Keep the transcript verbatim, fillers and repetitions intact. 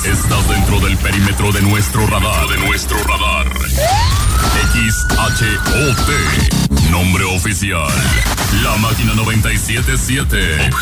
Estás dentro del perímetro de nuestro radar, de nuestro radar. X H O T. Nombre oficial. La Máquina noventa y siete punto siete.